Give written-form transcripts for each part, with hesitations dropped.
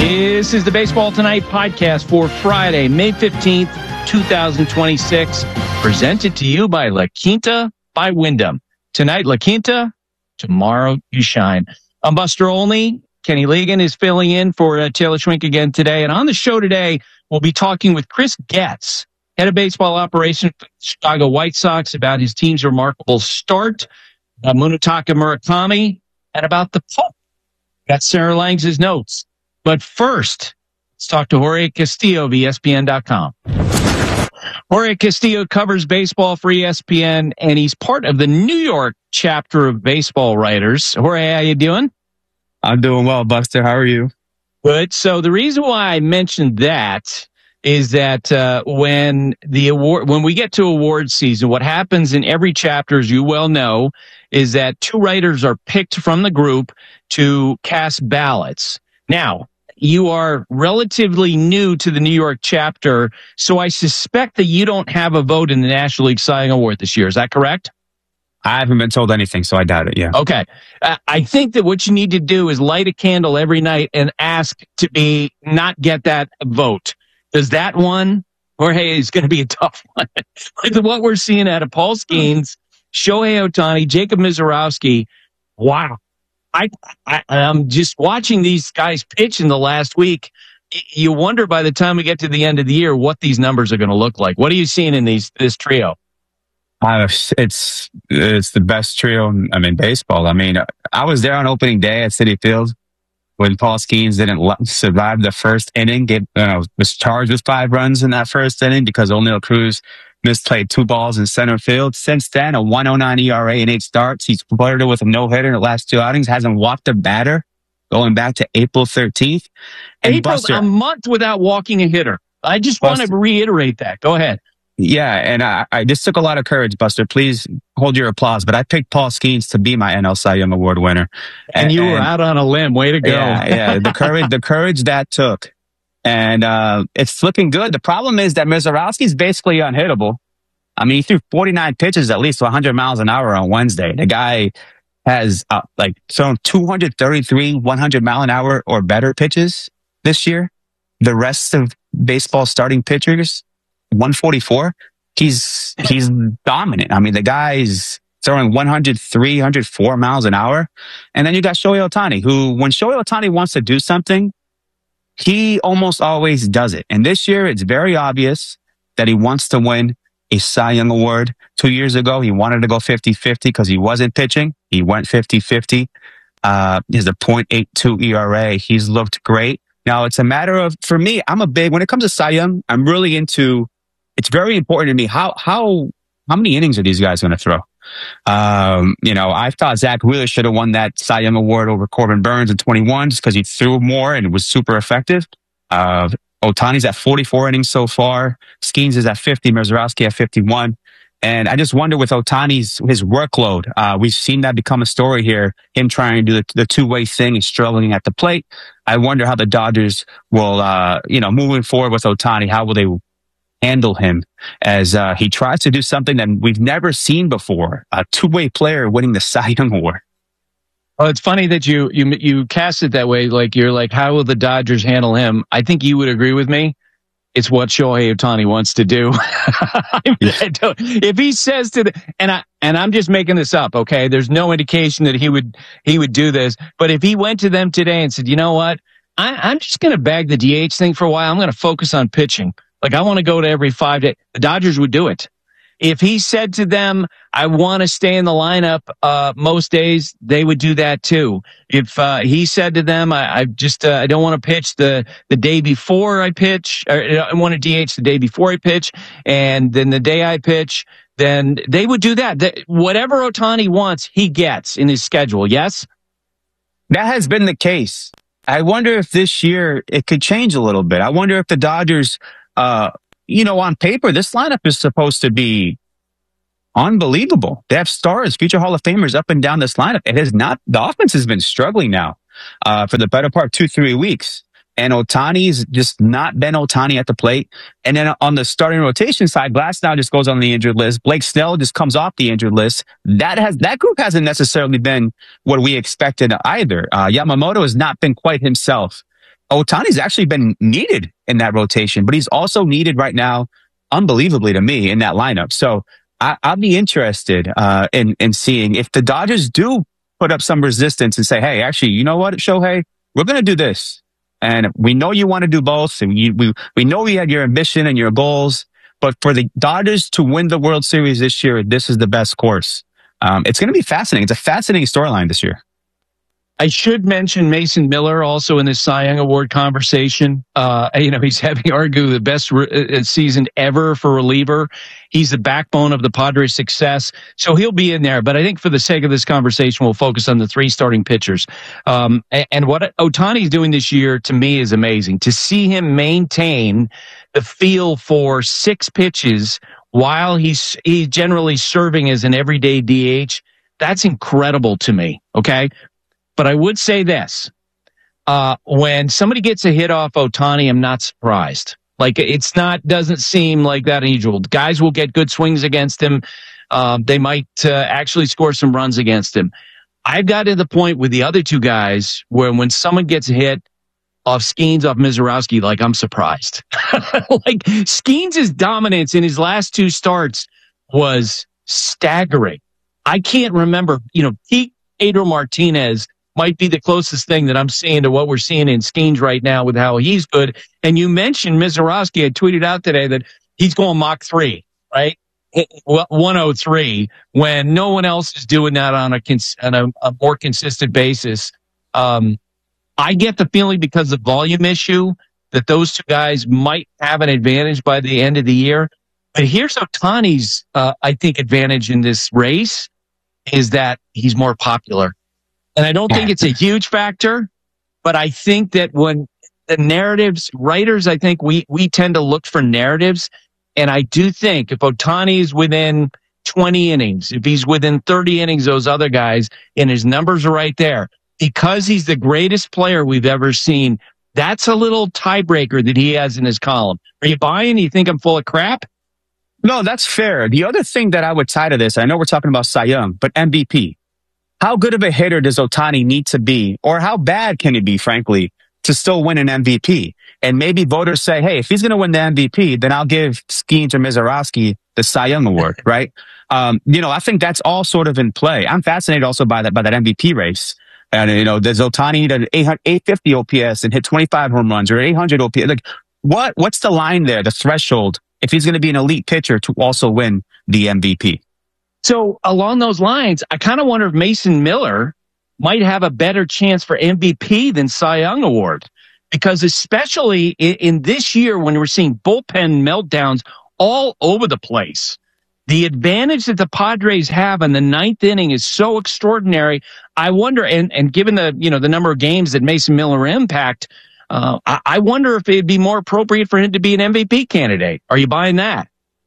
This is the Baseball Tonight podcast for Friday, May 15th, 2026, presented to you by La Quinta by Wyndham. Tonight, La Quinta, tomorrow, you shine. I'm Buster Olney. Kenny Ligon is filling in for Taylor Schwink again today. And on the show today, we'll be talking with Chris Getz, head of baseball operations for the Chicago White Sox, about his team's remarkable start, Munetaka Murakami, and about the Pope. Got Sarah Langs' notes. But first, let's talk to Jorge Castillo of ESPN.com. Jorge Castillo covers baseball for ESPN, and he's part of the New York chapter of Baseball Writers. Jorge, how you doing? I'm doing well, Buster. How are you? Good. So the reason why I mentioned that is that when we get to award season, what happens in every chapter, as you well know, is that two writers are picked from the group to cast ballots. Now, you are relatively new to the New York chapter, so I suspect that you don't have a vote in the National League Cy Young Award this year. Is that correct? I haven't been told anything, so I doubt it, yeah. Okay. I think that what you need to do is light a candle every night and ask to not get that vote. Does that one, Jorge, is going to be a tough one. Like what we're seeing out of Paul Skeens, Shohei Ohtani, Jacob Misiorowski. Wow. I'm just watching these guys pitch in the last week. You wonder by the time we get to the end of the year what these numbers are going to look like. What are you seeing in this trio? It's the best trio in baseball. I mean, I was there on opening day at Citi Field when Paul Skeens didn't survive the first inning. Was charged with 5 runs in that first inning because O'Neal Cruz misplayed 2 balls in center field. Since then, a 1.09 ERA in 8 starts. He's flirted with a no-hitter in the last 2 outings. Hasn't walked a batter going back to April 13th. And a month without walking a hitter. I just want to reiterate that. Go ahead. Yeah, and I just took a lot of courage, Buster. Please hold your applause. But I picked Paul Skeens to be my NL Cy Young Award winner. And you were out on a limb. Way to go. Yeah. The courage that took. And it's looking good. The problem is that Misiorowski's basically unhittable. I mean, he threw 49 pitches at least to 100 miles an hour on Wednesday. The guy has thrown 233 100-mile-an-hour or better pitches this year. The rest of baseball starting pitchers, 144. He's dominant. I mean, the guy's throwing 103, 104 miles an hour. And then you got Shohei Ohtani, who, when Shohei Ohtani wants to do something, he almost always does it. And this year, it's very obvious that he wants to win a Cy Young Award. 2 years ago, he wanted to go 50-50 because he wasn't pitching. He went 50-50. He has a .82 ERA. He's looked great. Now, it's a matter of, for me, when it comes to Cy Young, I'm really into, it's very important to me, how many innings are these guys going to throw? I thought Zach Wheeler should have won that Cy Young Award over Corbin Burns in 21 just because he threw more and was super effective. Ohtani's at 44 innings so far. Skeens is at 50, Misiorowski at 51. And I just wonder with Ohtani's his workload, we've seen that become a story here, him trying to do the two-way thing and struggling at the plate. I wonder how the Dodgers will, moving forward with Ohtani, how will they handle him as he tries to do something that we've never seen before, a two-way player winning the Cy Young Award. Well, it's funny that you cast it that way. Like you're like, how will the Dodgers handle him? I think you would agree with me. It's what Shohei Ohtani wants to do. If he says and I'm just making this up, okay? There's no indication that he would do this. But if he went to them today and said, you know what? I'm just going to bag the DH thing for a while. I'm going to focus on pitching. Like, I want to go to every 5 days. The Dodgers would do it. If he said to them, I want to stay in the lineup most days, they would do that too. If he said to them, I don't want to pitch the day before I pitch, or I want to DH the day before I pitch, and then the day I pitch, then they would do that. Whatever Ohtani wants, he gets in his schedule, yes? That has been the case. I wonder if this year it could change a little bit. I wonder if the Dodgers... on paper, this lineup is supposed to be unbelievable. They have stars, future Hall of Famers up and down this lineup. It has not, the offense has been struggling now, for the better part 2-3 weeks. And Ohtani's just not been Ohtani at the plate. And then on the starting rotation side, Glasnow just goes on the injured list. Blake Snell just comes off the injured list. That group hasn't necessarily been what we expected either. Yamamoto has not been quite himself. Ohtani's actually been needed in that rotation, but he's also needed right now, unbelievably to me, in that lineup. So I'll be interested in seeing if the Dodgers do put up some resistance and say, hey, actually, you know what, Shohei, we're going to do this. And we know you want to do both. And we know you had your ambition and your goals. But for the Dodgers to win the World Series this year, this is the best course. It's going to be fascinating. It's a fascinating storyline this year. I should mention Mason Miller also in this Cy Young Award conversation. He's having arguably the best season ever for reliever. He's the backbone of the Padres' success, so he'll be in there. But I think for the sake of this conversation, we'll focus on the 3 starting pitchers. And what Ohtani's doing this year to me is amazing. To see him maintain the feel for 6 pitches while he's generally serving as an everyday DH, that's incredible to me. Okay. But I would say this, when somebody gets a hit off Ohtani, I'm not surprised. Like, doesn't seem like that unusual. Guys will get good swings against him. They might actually score some runs against him. I've got to the point with the other 2 guys where when someone gets hit off Skeens, off Mizorowski, like, I'm surprised. Like, Skeens' dominance in his last 2 starts was staggering. I can't remember, peak Pedro Martinez might be the closest thing that I'm seeing to what we're seeing in Skeens right now with how he's good. And you mentioned Mizorowski. I tweeted out today that he's going Mach 3, right? 103 when no one else is doing that on a more consistent basis. I get the feeling because of volume issue that those 2 guys might have an advantage by the end of the year. But here's Ohtani's, I think, advantage in this race is that he's more popular. And I don't think it's a huge factor, but I think that when the narratives, writers, I think we tend to look for narratives. And I do think if Ohtani is within 20 innings, if he's within 30 innings, those other guys, and his numbers are right there, because he's the greatest player we've ever seen, that's a little tiebreaker that he has in his column. Are you buying? You think I'm full of crap? No, that's fair. The other thing that I would tie to this, I know we're talking about Cy Young, but MVP. How good of a hitter does Ohtani need to be, or how bad can he be, frankly, to still win an MVP? And maybe voters say, hey, if he's going to win the MVP, then I'll give Skeens or Mizorowski the Cy Young Award, right? I think that's all sort of in play. I'm fascinated also by that MVP race. And, does Ohtani need an 850 OPS and hit 25 home runs or 800 OPS? Like, what's the line there, the threshold, if he's going to be an elite pitcher to also win the MVP? So along those lines, I kind of wonder if Mason Miller might have a better chance for MVP than Cy Young Award, because especially in this year when we're seeing bullpen meltdowns all over the place, the advantage that the Padres have in the 9th inning is so extraordinary. I wonder, and given the number of games that Mason Miller impact, I wonder if it'd be more appropriate for him to be an MVP candidate. Are you buying that?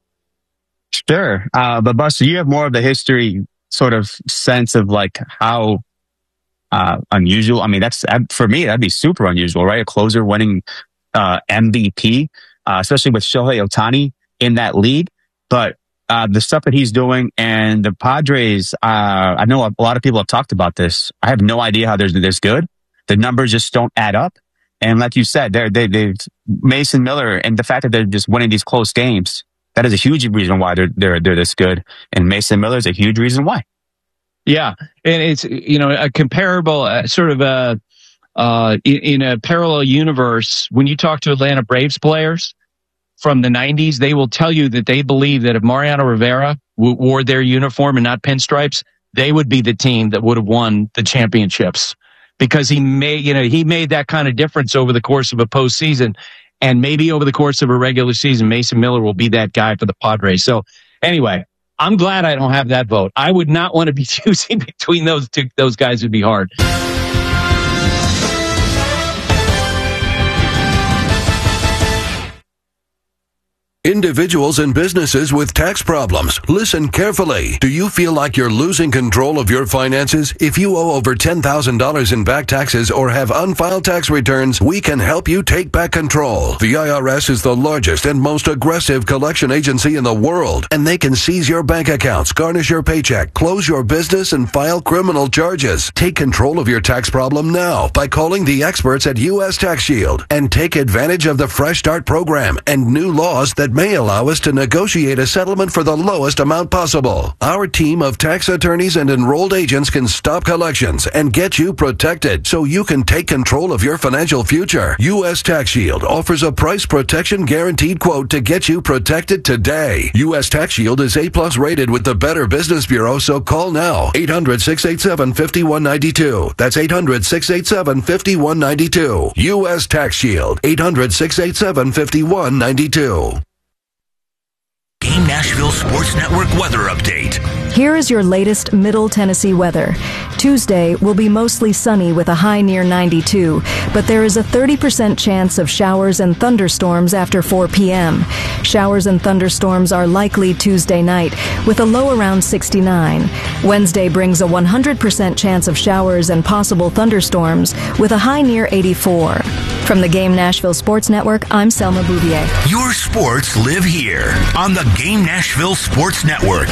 Sure. But Buster, you have more of the history sort of sense of like how unusual. I mean, for me, that'd be super unusual, right? A closer winning MVP, especially with Shohei Ohtani in that league. But the stuff that he's doing and the Padres, I know a lot of people have talked about this. I have no idea how they're this good. The numbers just don't add up. And like you said, they've Mason Miller, and the fact that they're just winning these close games, that is a huge reason why they're this good. And Mason Miller is a huge reason why. Yeah. And it's, a comparable sort of in a parallel universe. When you talk to Atlanta Braves players from the 90s, they will tell you that they believe that if Mariano Rivera wore their uniform and not pinstripes, they would be the team that would have won the championships, because he made that kind of difference over the course of a postseason. And maybe over the course of a regular season, Mason Miller will be that guy for the Padres. So anyway, I'm glad I don't have that vote. I would not want to be choosing between those two. Those guys would be hard. Individuals and businesses with tax problems, listen carefully. Do you feel like you're losing control of your finances? If you owe over $10,000 in back taxes or have unfiled tax returns, we can help you take back control. The IRS is the largest and most aggressive collection agency in the world, and they can seize your bank accounts, garnish your paycheck, close your business, and file criminal charges. Take control of your tax problem now by calling the experts at U.S. Tax Shield and take advantage of the Fresh Start program and new laws that may allow us to negotiate a settlement for the lowest amount possible. Our team of tax attorneys and enrolled agents can stop collections and get you protected so you can take control of your financial future. U.S. Tax Shield offers a price protection guaranteed quote to get you protected today. U.S. Tax Shield is A+ rated with the Better Business Bureau, so call now. 800-687-5192. That's 800-687-5192. U.S. Tax Shield. 800-687-5192. Game Nashville Sports Network weather update. Here is your latest Middle Tennessee weather. Tuesday will be mostly sunny with a high near 92, but there is a 30% chance of showers and thunderstorms after 4 p.m. Showers and thunderstorms are likely Tuesday night with a low around 69. Wednesday brings a 100% chance of showers and possible thunderstorms with a high near 84. From the Game Nashville Sports Network, I'm Selma Bouvier. Your sports live here on the Game Nashville Sports Network.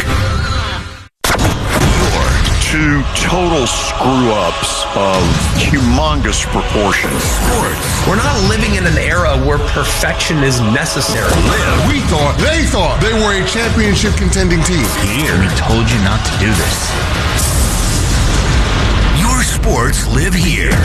Two total screw-ups of humongous proportions. Sports. We're not living in an era where perfection is necessary. They thought they were a championship contending team. Here, we told you not to do this. Your sports live here.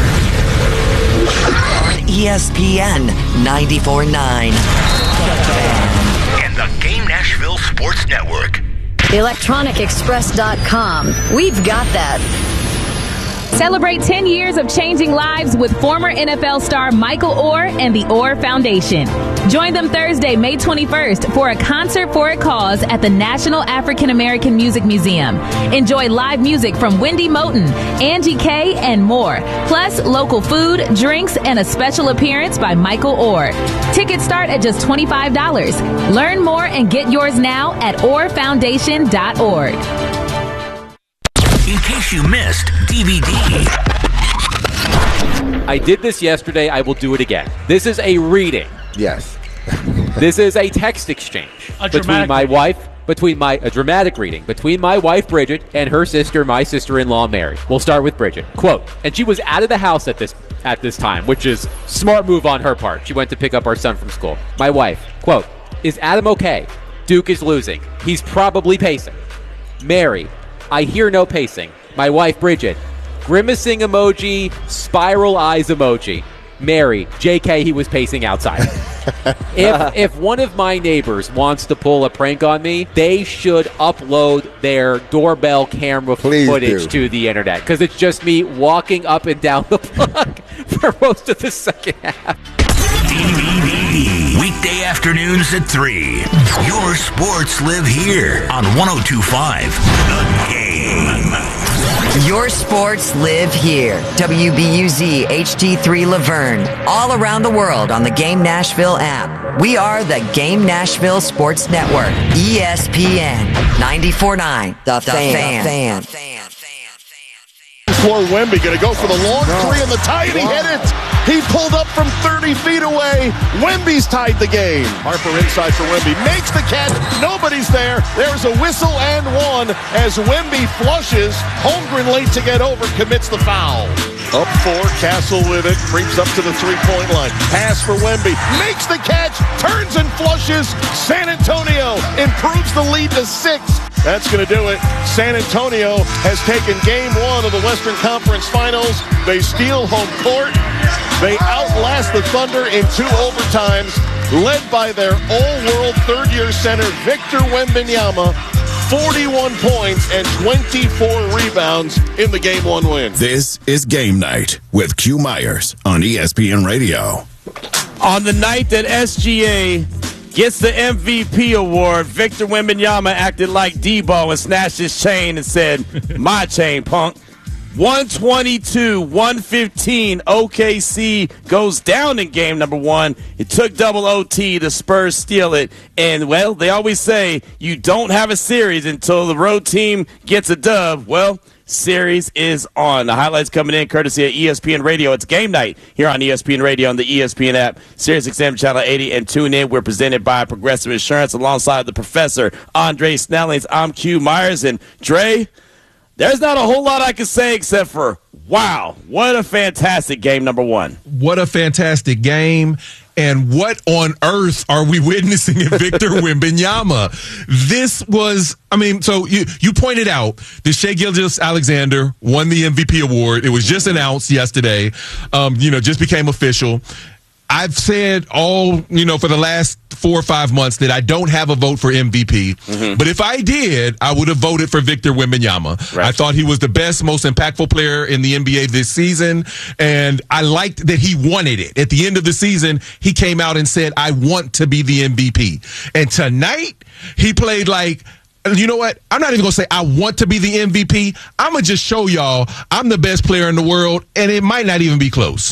ESPN 94.9. And the Game Nashville Sports Network. ElectronicExpress.com. We've got that. Celebrate 10 years of changing lives with former NFL star Michael Oher and the Oher Foundation. Join them Thursday, May 21st for a concert for a cause at the National African American Music Museum. Enjoy live music from Wendy Moten, Angie K, and more. Plus, local food, drinks, and a special appearance by Michael Oher. Tickets start at just $25. Learn more and get yours now at oherfoundation.org. In case you missed DVD. I did this yesterday. I will do it again. This is a reading. Yes. This is a text exchange between my wife, a dramatic reading between my wife Bridget and her sister, my sister-in-law Mary. We'll start with Bridget. Quote, and she was out of the house at this time, which is smart move on her part. She went to pick up our son from school. My wife, quote, is Adam okay? Duke is losing. He's probably pacing. Mary, I hear no pacing. My wife, Bridget, grimacing emoji, spiral eyes emoji. Mary, JK, he was pacing outside. If one of my neighbors wants to pull a prank on me, they should upload their doorbell camera footage to the internet, because it's just me walking up and down the block for most of the second half. DVD. Weekday afternoons at 3. Your sports live here on 102.5 The Game. Your sports live here. WBUZ HD3 Laverne. All around the world on the Game Nashville app. We are the Game Nashville Sports Network. ESPN 94.9. The Fan. For Wemby, going to go for the long three on the tie, and he hit it. He pulled up from 30 feet away. Wemby's tied the game. Harper inside for Wemby. Makes the catch. Nobody's there. There's a whistle and one as Wemby flushes. Holmgren late to get over, commits the foul. Up four, Castle with it. Creeps up to the three-point line. Pass for Wemby. Makes the catch. Turns and flushes. San Antonio improves the lead to 6. That's going to do it. San Antonio has taken game one of the Western Conference Finals. They steal home court. They outlast the Thunder in 2 overtimes, led by their all-world third-year center, Victor Wembanyama. 41 points and 24 rebounds in the Game 1 win. This is Game Night with Q Myers on ESPN Radio. On the night that SGA gets the MVP award, Victor Wembanyama acted like Debo and snatched his chain and said, "My chain, punk." 122-115. OKC goes down in game number 1. It took double OT. The Spurs steal it. And, well, they always say you don't have a series until the road team gets a dub. Well, series is on. The highlights coming in courtesy of ESPN Radio. It's game night here on ESPN Radio on the ESPN app, SiriusXM Channel 80, and tune in. We're presented by Progressive Insurance alongside the professor, Andre Snellings. I'm Q Myers. And, Dre, there's not a whole lot I can say except for, wow, what a fantastic game number 1. What a fantastic game. And what on earth are we witnessing in Victor Wembanyama? This was, so you pointed out that Shai Gilgeous-Alexander won the MVP award. It was just announced yesterday, just became official. I've said for the last 4 or 5 months that I don't have a vote for MVP. Mm-hmm. But if I did, I would have voted for Victor Wembanyama. Right. I thought he was the best, most impactful player in the NBA this season. And I liked that he wanted it. At the end of the season, he came out and said, I want to be the MVP. And tonight, he played like, you know what? I'm not even going to say I want to be the MVP. I'm going to just show y'all I'm the best player in the world. And it might not even be close.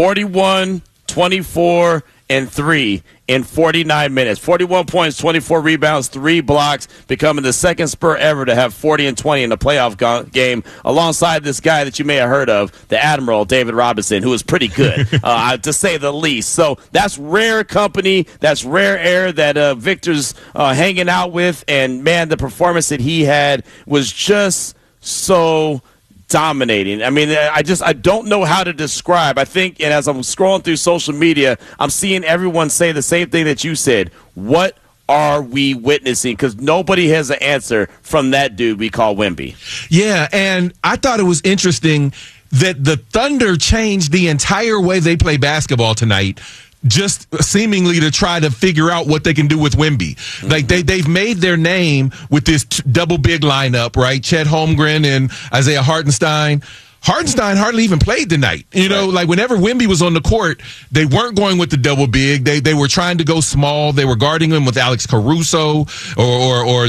41, 24, and 3 in 49 minutes. 41 points, 24 rebounds, 3 blocks, becoming the second Spur ever to have 40 and 20 in the playoff game, alongside this guy that you may have heard of, the Admiral, David Robinson, who was pretty good, to say the least. So that's rare company. That's rare air that Victor's hanging out with. And, man, the performance that he had was just so dominating. I don't know how to describe. I think, and as I'm scrolling through social media, I'm seeing everyone say the same thing that you said. What are we witnessing? Because nobody has an answer from that dude we call Wemby. Yeah, and I thought it was interesting that the Thunder changed the entire way they play basketball tonight, just seemingly to try to figure out what they can do with Wemby. Mm-hmm. Like they've made their name with this double big lineup, right? Chet Holmgren and Isaiah Hartenstein. Hartenstein hardly even played tonight. Like whenever Wemby was on the court, they weren't going with the double big. They were trying to go small. They were guarding him with Alex Caruso or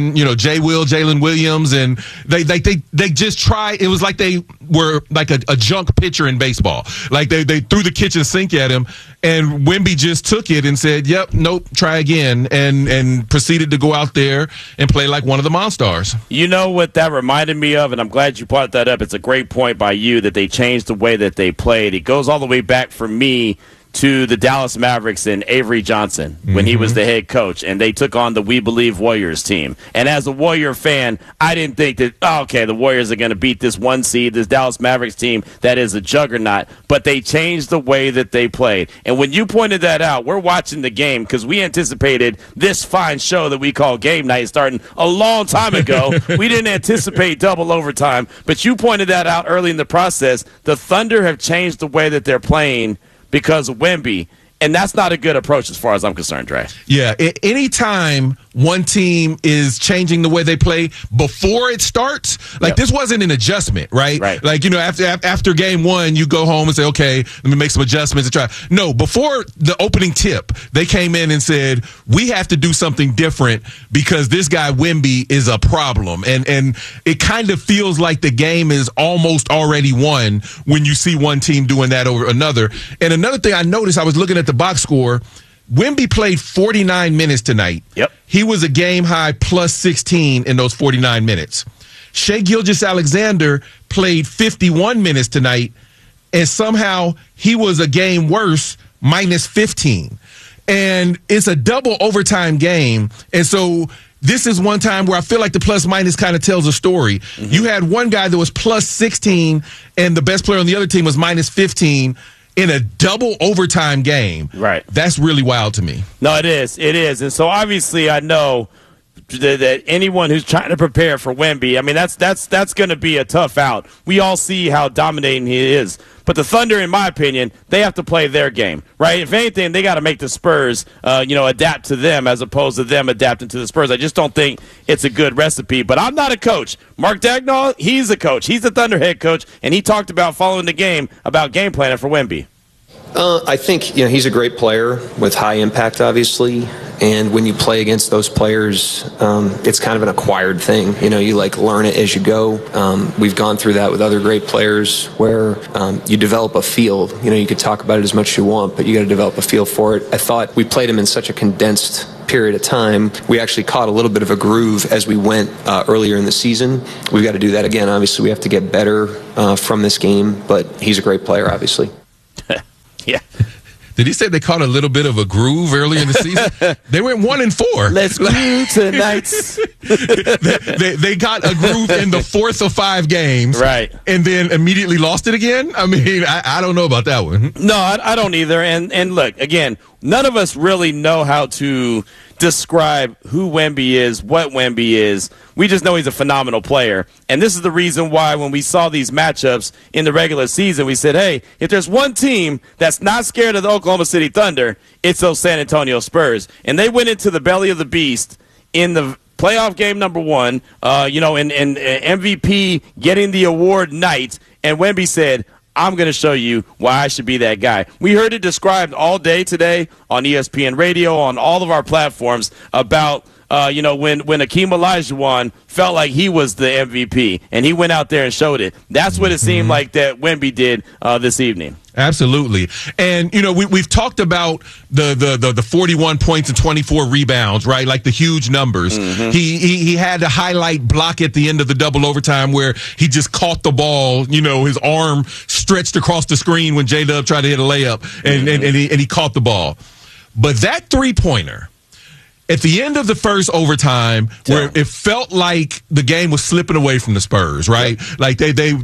Jalen Williams. And they just tried. It was like they were like a junk pitcher in baseball. Like they threw the kitchen sink at him, and Wemby just took it and said, yep, nope, try again, and proceeded to go out there and play like one of the Monstars. You know what that reminded me of, and I'm glad you brought that up. It's a great point by you that they changed the way that they played. It goes all the way back for me to the Dallas Mavericks and Avery Johnson when he was the head coach, and they took on the We Believe Warriors team. And as a Warrior fan, I didn't think that, the Warriors are going to beat this 1 seed, this Dallas Mavericks team that is a juggernaut. But they changed the way that they played. And when you pointed that out, we're watching the game because we anticipated this fine show that we call Game Night starting a long time ago. We didn't anticipate double overtime, but you pointed that out early in the process. The Thunder have changed the way that they're playing because of Wemby, and that's not a good approach as far as I'm concerned, Dre. Yeah, anytime one team is changing the way they play before it starts, this wasn't an adjustment, right? Like, after game 1, you go home and say, okay, let me make some adjustments and try. No, before the opening tip, they came in and said, we have to do something different because this guy Wemby is a problem. And it kind of feels like the game is almost already won when you see one team doing that over another. And another thing I noticed, I was looking at the box score, Wemby played 49 minutes tonight. Yep. He was a game high plus 16 in those 49 minutes. Shai Gilgeous-Alexander played 51 minutes tonight, and somehow he was a game worse, minus 15. And it's a double overtime game. And so this is one time where I feel like the plus minus kind of tells a story. Mm-hmm. You had one guy that was plus 16, and the best player on the other team was minus 15. In a double overtime game. Right. That's really wild to me. No, it is. It is. And so obviously I know that anyone who's trying to prepare for Wemby, that's going to be a tough out. We all see how dominating he is. But the Thunder, in my opinion, they have to play their game, right? If anything, they got to make the Spurs, adapt to them as opposed to them adapting to the Spurs. I just don't think it's a good recipe. But I'm not a coach. Mark Daigneault, he's a coach. He's the Thunder head coach, and he talked about following the game, about game planning for Wemby. I think he's a great player with high impact, obviously. And when you play against those players, it's kind of an acquired thing. You learn it as you go. We've gone through that with other great players where you develop a feel. You could talk about it as much as you want, but you got to develop a feel for it. I thought we played him in such a condensed period of time. We actually caught a little bit of a groove as we went earlier in the season. We've got to do that again. Obviously, we have to get better from this game, but he's a great player, obviously. Yeah. Did he say they caught a little bit of a groove early in the season? They went 1-4. Let's groove tonight. they got a groove in the fourth of 5 games. Right. And then immediately lost it again? I mean, I don't know about that one. No, I don't either. And look, again, none of us really know how to describe who Wemby is, what Wemby is. We just know he's a phenomenal player. And this is the reason why when we saw these matchups in the regular season, we said, hey, if there's one team that's not scared of the Oklahoma City Thunder, it's those San Antonio Spurs. And they went into the belly of the beast in the playoff game number 1, and MVP getting the award night. And Wemby said, I'm going to show you why I should be that guy. We heard it described all day today on ESPN Radio, on all of our platforms about, when Akeem Olajuwon felt like he was the MVP, and he went out there and showed it. That's what it seemed like that Wemby did this evening. Absolutely. And, we've talked about the 41 points and 24 rebounds, right? Like the huge numbers. Mm-hmm. He had a highlight block at the end of the double overtime where he just caught the ball, his arm stretched across the screen when J-Dub tried to hit a layup and he caught the ball. But that 3-pointer, at the end of the first overtime, where it felt like the game was slipping away from the Spurs, right? Yep. Like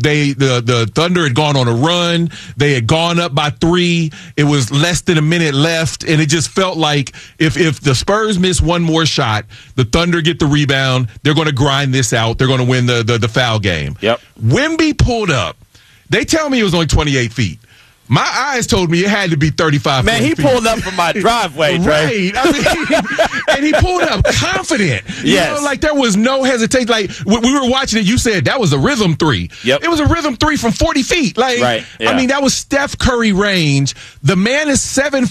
the Thunder had gone on a run. They had gone up by 3. It was less than a minute left, and it just felt like if the Spurs miss one more shot, the Thunder get the rebound. They're going to grind this out. They're going to win the foul game. Yep. Wemby pulled up. They tell me it was only 28 feet. My eyes told me it had to be 35 Man, he feet. pulled up from my driveway, Trey. Right. I mean, and he pulled up confident. Yes. Like there was no hesitation. Like we were watching it, you said that was a rhythm 3. Yep. It was a rhythm 3 from 40 feet. Like, right. Yeah. I mean, that was Steph Curry range. The man is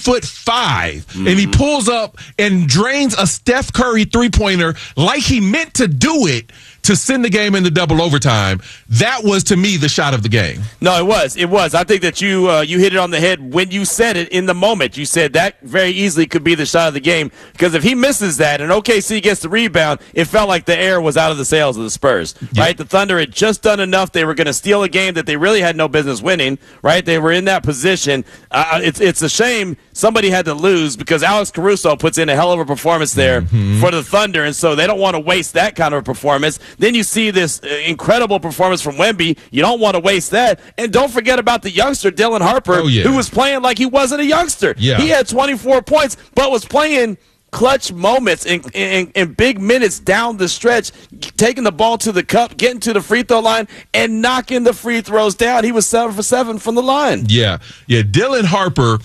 7'5", and he pulls up and drains a Steph Curry 3-pointer like he meant to do it to send the game into double overtime. That was, to me, the shot of the game. No, it was. It was. I think that you hit it on the head when you said it in the moment. You said that very easily could be the shot of the game, because if he misses that and OKC gets the rebound, it felt like the air was out of the sails of the Spurs, right? The Thunder had just done enough. They were going to steal a game that they really had no business winning, right? They were in that position. It's a shame somebody had to lose, because Alex Caruso puts in a hell of a performance there for the Thunder, and so they don't want to waste that kind of a performance. Then you see this incredible performance from Wemby. You don't want to waste that. And don't forget about the youngster, Dylan Harper, who was playing like he wasn't a youngster. Yeah. He had 24 points, but was playing clutch moments in big minutes down the stretch, taking the ball to the cup, getting to the free throw line, and knocking the free throws down. He was 7 for 7 from the line. Yeah. Dylan Harper,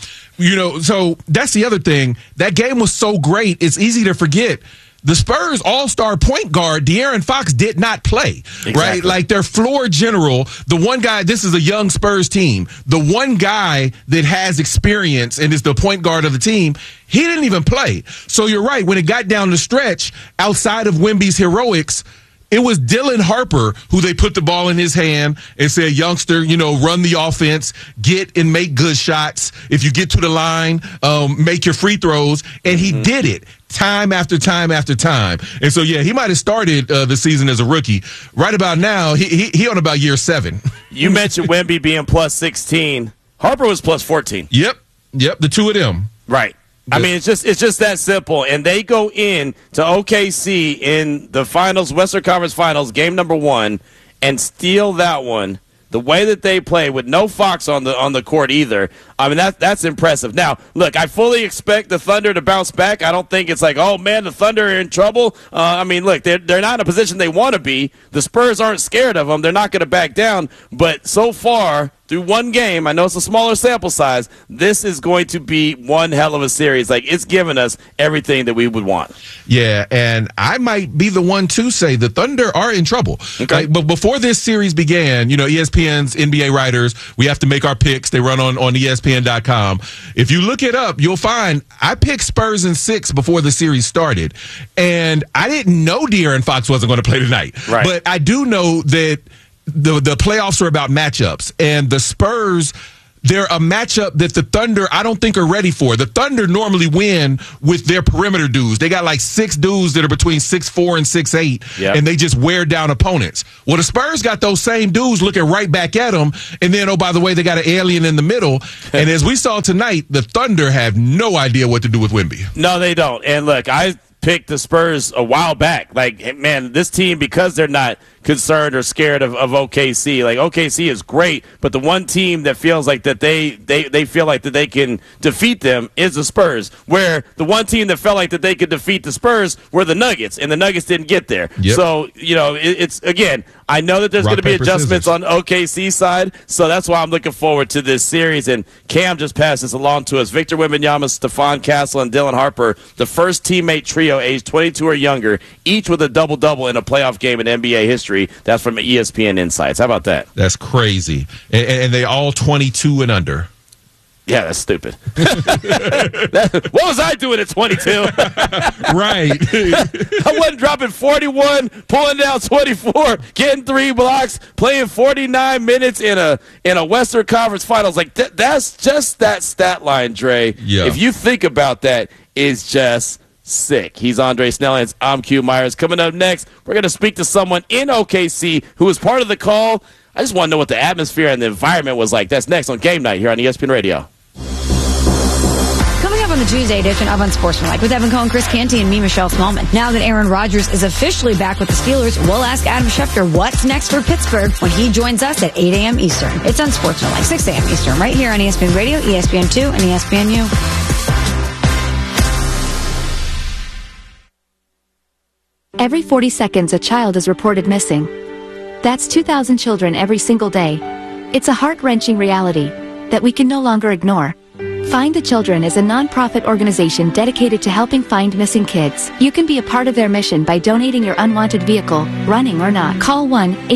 so that's the other thing. That game was so great, it's easy to forget. The Spurs all-star point guard, De'Aaron Fox, did not play, right? Like their floor general, the one guy, this is a young Spurs team, the one guy that has experience and is the point guard of the team, he didn't even play. So you're right. When it got down the stretch, outside of Wemby's heroics, it was Dylan Harper who they put the ball in his hand and said, youngster, run the offense, get and make good shots. If you get to the line, make your free throws. And he did it time after time after time. And so, he might have started the season as a rookie. Right about now, he on about year 7. You mentioned Wemby being plus 16. Harper was plus 14. Yep. The two of them. Right. I mean, it's just that simple. And they go in to OKC in the finals, Western Conference Finals, game number 1, and steal that one. The way that they play with no Fox on the court either. I mean, that's impressive. Now, look, I fully expect the Thunder to bounce back. I don't think it's like, oh man, the Thunder are in trouble. I mean, look, they're not in a position they want to be. The Spurs aren't scared of them. They're not going to back down. But so far, through one game, I know it's a smaller sample size, this is going to be one hell of a series. Like, it's given us everything that we would want. Yeah, and I might be the one to say the Thunder are in trouble. Okay. But before this series began, ESPN's NBA writers, we have to make our picks. They run on ESPN.com. If you look it up, you'll find I picked Spurs in 6 before the series started. And I didn't know De'Aaron Fox wasn't going to play tonight. Right. But I do know that the playoffs are about matchups, and the Spurs, they're a matchup that the Thunder, I don't think, are ready for. The Thunder normally win with their perimeter dudes. They got like 6 dudes that are between 6'4" and 6'8", and they just wear down opponents. Well, the Spurs got those same dudes looking right back at them, and then, oh, by the way, they got an alien in the middle. And as we saw tonight, the Thunder have no idea what to do with Wemby. No, they don't. And look, I picked the Spurs a while back. Like, man, this team, because they're not concerned or scared of OKC. Like, OKC is great, but the one team that feels like that they feel like that they can defeat them is the Spurs, where the one team that felt like that they could defeat the Spurs were the Nuggets, and the Nuggets didn't get there. Yep. So, it's, again, I know that there's going to be adjustments on OKC side, so that's why I'm looking forward to this series. And Cam just passed this along to us. Victor Wembanyama, Stephon Castle, and Dylan Harper, the first teammate trio aged 22 or younger, each with a double-double in a playoff game in NBA history. That's from ESPN Insights. How about that? That's crazy. And they all 22 and under. Yeah, that's stupid. What was I doing at 22? Right. I wasn't dropping 41, pulling down 24, getting 3 blocks, playing 49 minutes in a Western Conference Finals. Like, that's just that stat line, Dre. Yeah. If you think about that, it's just sick. He's Andre Snellings. I'm Q Myers. Coming up next, we're going to speak to someone in OKC who was part of the call. I just want to know what the atmosphere and the environment was like. That's next on Game Night here on ESPN Radio. Coming up on the Tuesday edition of Unsportsmanlike with Evan Cohen, Chris Canty, and me, Michelle Smallman. Now that Aaron Rodgers is officially back with the Steelers, we'll ask Adam Schefter what's next for Pittsburgh when he joins us at 8 a.m. Eastern. It's Unsportsmanlike, 6 a.m. Eastern, right here on ESPN Radio, ESPN2, and ESPNU. Every 40 seconds, a child is reported missing. That's 2,000 children every single day. It's a heart-wrenching reality that we can no longer ignore. Find the Children is a non-profit organization dedicated to helping find missing kids. You can be a part of their mission by donating your unwanted vehicle, running or not. Call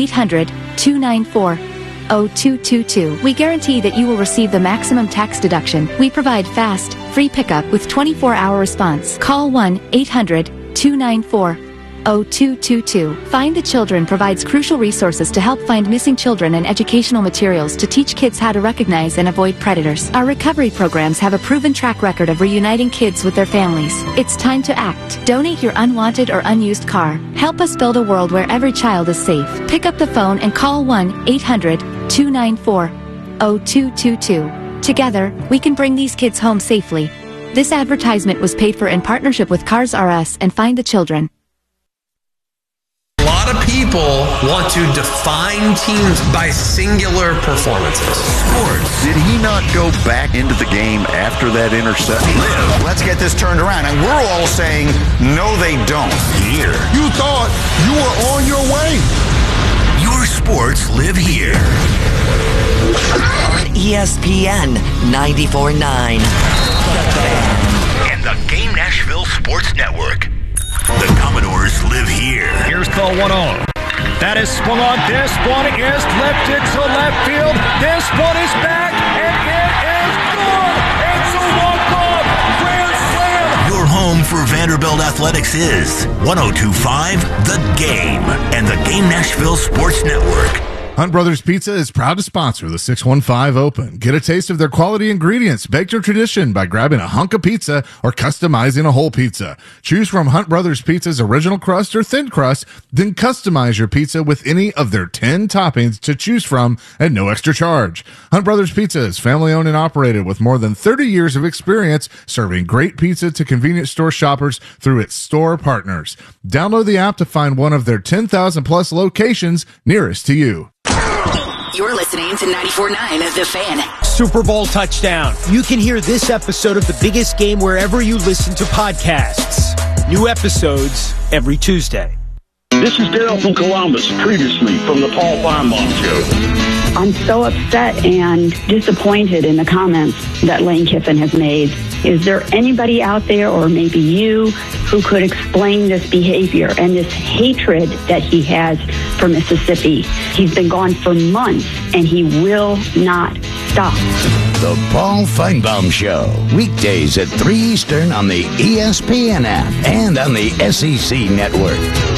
1-800-294-0222. We guarantee that you will receive the maximum tax deduction. We provide fast, free pickup with 24-hour response. Call 1-800-294-0222. Find the Children provides crucial resources to help find missing children and educational materials to teach kids how to recognize and avoid predators. Our recovery programs have a proven track record of reuniting kids with their families. It's time to act. Donate your unwanted or unused car. Help us build a world where every child is safe. Pick up the phone and call 1-800-294-0222. Together, we can bring these kids home safely. This advertisement was paid for in partnership with Cars R Us and Find the Children. A lot of people want to define teams by singular performances. Sports. Did he not go back into the game after that interception? Let's get this turned around. And we're all saying, no, they don't. Here. You thought you were on your way. Your sports live here. On ESPN 94.9. And the Game Nashville Sports Network. The Commodores live here. Here's the 1-0. That is swung on. This one is lifted to left field. This one is back, and it is good. It's a walk-off grand slam. Your home for Vanderbilt Athletics is 102.5 The Game and the Game Nashville Sports Network. Hunt Brothers Pizza is proud to sponsor the 615 Open. Get a taste of their quality ingredients, baked or tradition, by grabbing a hunk of pizza or customizing a whole pizza. Choose from Hunt Brothers Pizza's original crust or thin crust, then customize your pizza with any of their 10 toppings to choose from at no extra charge. Hunt Brothers Pizza is family owned and operated with more than 30 years of experience serving great pizza to convenience store shoppers through its store partners. Download the app to find one of their 10,000 plus locations nearest to you. You're listening to 94.9 The Fan. Super Bowl touchdown. You can hear this episode of The Biggest Game wherever you listen to podcasts. New episodes every Tuesday. This is Daryl from Columbus, previously from the Paul Finebaum Show. I'm so upset and disappointed in the comments that Lane Kiffin has made. Is there anybody out there, or maybe you, who could explain this behavior and this hatred that he has for Mississippi? He's been gone for months, and he will not stop. The Paul Feinbaum Show, weekdays at 3 Eastern on the ESPN app and on the SEC Network.